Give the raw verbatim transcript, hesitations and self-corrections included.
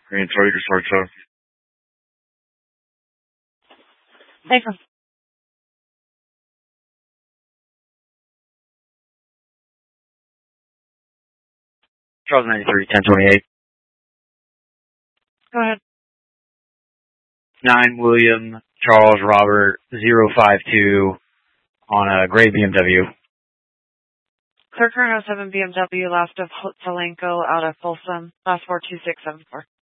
Green three, just hard two. Thanks. Charles ninety-three, ten twenty-eight. Go ahead. nine William Charles Robert zero five two on a gray B M W. Clear current oh seven B M W, last of Zelenko out of Folsom, last four two six seven four.